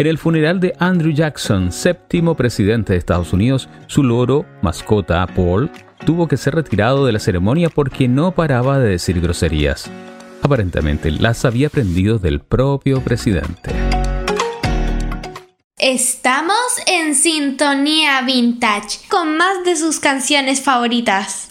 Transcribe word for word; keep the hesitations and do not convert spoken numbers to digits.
En el funeral de Andrew Jackson, séptimo presidente de Estados Unidos, su loro, mascota, Paul, tuvo que ser retirado de la ceremonia porque no paraba de decir groserías. Aparentemente las había aprendido del propio presidente. Estamos en Sintonía Vintage, con más de sus canciones favoritas.